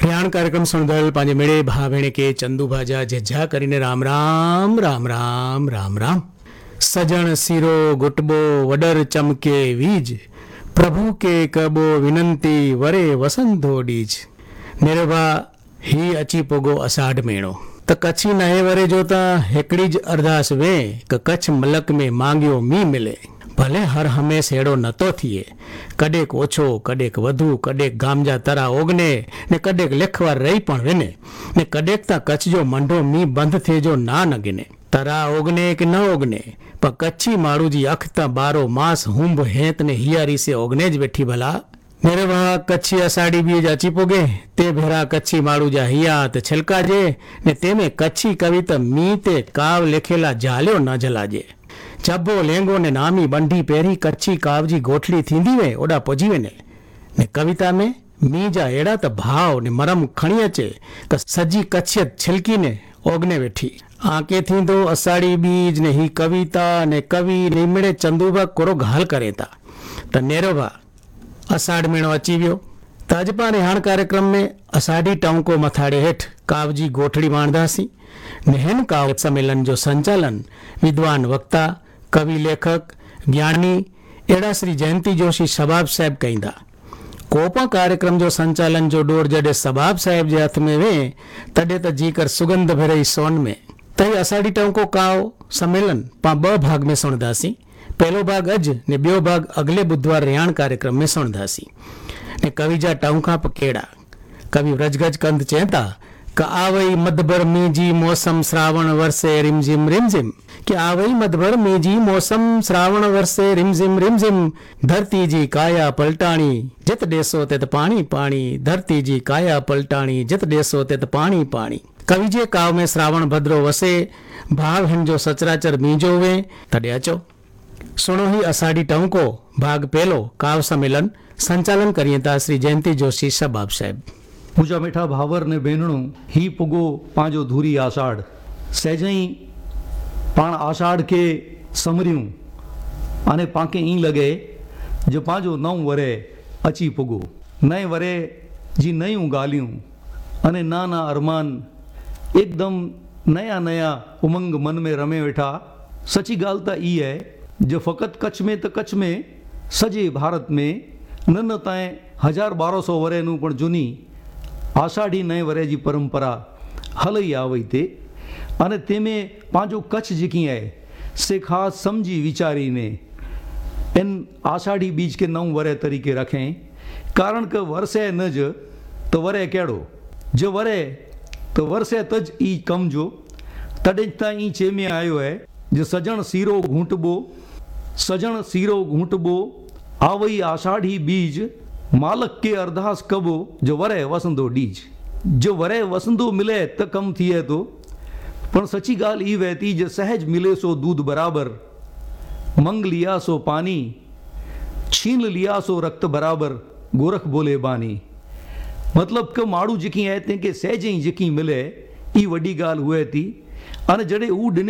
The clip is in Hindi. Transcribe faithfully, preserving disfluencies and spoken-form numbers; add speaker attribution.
Speaker 1: हरियाण कार्यक्रम सुनदल पांजे मेड़े भा भेण के चंदू भाजा झझा करीने राम राम राम राम राम राम। सजण सीरो गुटबो वडर चमके वीज, प्रभु के कबो विनंती वरे वसंतो डीज। मेरे भा ही अची पोगो अषाढ़ मेणो त कच्छी नहे वरे जो त हिकड़ी ज अरदास वे क कच्छ मलक में मांगियो मी मिले। भले हर हमेश हेड़ो नतो थिए, कडेक ओछो कडेक वधु, कडेक गामजा तरा ओगने ने कडेक लेखवार रही पण वेने ने कडेक ता कच्छ जो मंडो मी बंद थे जो ना न गिने। तरा ओगने कि न ओगने पर कच्छी माड़ू जी अख ता बारो मास हुंब हेत ने हियारी से ओगने ज वेठी भला। मेरे वहाँ कच्छी असाड़ी बीज अची पोगे ते भेरा कच्छी माड़ू जा हिया त छिलकाजे ने ते में कच्छी कविता मी ते काव लिखेला जालियो न जलाजे। चबो लेंगो ने नामी बंडी पेरी कच्छी काव जी गोठड़ी थींदी वे ओडा पुजी वेने ने कविता में मी जा एड़ा त भाव ने मरम खणी अचे क सजी कच्छियत छिलकी ने ओगने वेठी। आके थींदो असाड़ी बीज ने ही कविता ने कवि निमड़े चंदूबा कोरो घाल करे ता त नेरो भा अषाढ़ महीनो अची वियो त अॼु पाण हाण कार्यक्रम में अषाढ़ी टौंको मथाड़े हेठ काव जी गोठड़ी माणदासीं। नेहन काव सम्मेलन जो संचालन विद्वान वक्ता कवि लेखक ज्ञानी एड़ा श्री जयंती जोशी सबाब साहब कईंदा। कोपा कार्यक्रम जो संचालन जो डोर जडे सबाब साहब जे हथ में वे तडे त जीकर सुगंध भरई सोन में। तई अषाढ़ी टौंको काव सम्मेलन पा ब भाग में सुणदासीं। पहलो भाग अज ने बियो भाग अगले बुधवार रियाण कार्यक्रम में सुणदासीं। ने कवि जा टौंका पकेड़ा कवि व्रजगज कंद चेता क आवई मदभर मीजी मौसम श्रावण वर्षे रिमझिम रिमझिम कि आवई मदभर मीजी मौसम श्रावण वर्षे रिमझिम रिमझिम। धरती जी काया पलटाणी जित देसो तित पानी पानी, धरती जी काया पलटाणी जित देसो तित पानी पानी। कवि जे काव में श्रावण भद्रो वसे भाव हिन जो सचराचर मीजो वे तडे अचो सुनो ही अषाढ़ी टौंको भाग पहलो काव सम्मेलन संचालन करिए था श्री जयंती जोशी सबाब साहब।
Speaker 2: मुझा मीठा भावर ने भेनणो ही पुगो पांजो धूरी आषाढ़ सहजई पाण आषाढ़ के समरियूं अने पाके ई लगे जो पांजो नौ वरे अची पुगो। नए वरे जी नयूं गालियूं अने नाना अरमान एकदम नया नया उमंग मन में रमे वेठा। सची गाल त ई है जो फ़कत कच्छ में तो कच्छ में सजे भारत में न न ताएं हज़ार बारह सौ वरे नू पण जूनी आषाढ़ी नए वरे जी परंपरा हलई आवई ते अने तेमें पांजो कच्छ जेकी है से खास समझी विचारी ने इन आषाढ़ी बीज के नौ वरे तरीके रखें। कारण के वर्षे न ज तो वरे केड़ो जो वरे तो वर्षे तज ई कम जो तॾे तां ई चे में आयो है जो सजण सीरो घूंटबो सजण सीरो घूंटबो आवई आषाढ़ी बीज मालक के अरदास कबो जो वरे वसंदो डीज। जो वरे वसंदो मिले त कम थिए तो पण सची गाल ई वहती जो सहज मिले सो दूध बराबर, मंग लिया सो पानी, छीन लिया सो रक्त बराबर, गोरख बोले बानी। मतलब के माड़ू जेकी है तेंके सहज ही जेकी मिले ई वडी गाल हुए थी अने जड़े ऊ